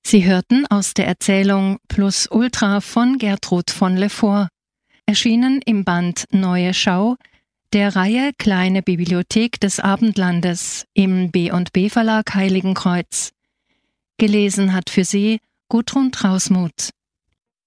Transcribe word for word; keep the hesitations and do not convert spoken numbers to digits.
Sie hörten aus der Erzählung Plus Ultra von Gertrud von Lefort, erschienen im Band Neue Schau der Reihe Kleine Bibliothek des Abendlandes im B und B Verlag Heiligenkreuz. Gelesen hat für Sie Gudrun Trausmuth.